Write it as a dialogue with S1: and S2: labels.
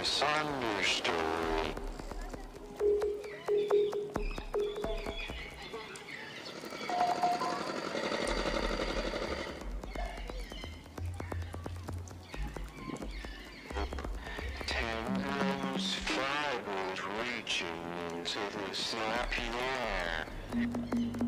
S1: this understory. Tendrils, fibers reaching into the snappy air.